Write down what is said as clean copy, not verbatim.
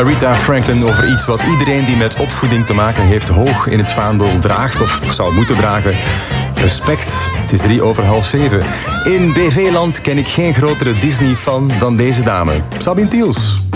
Aretha Franklin over iets wat iedereen die met opvoeding te maken heeft hoog in het vaandel draagt of zou moeten dragen. Respect. Het is 6:03. In BV-land ken ik geen grotere Disney-fan dan deze dame. Sabine Tiels.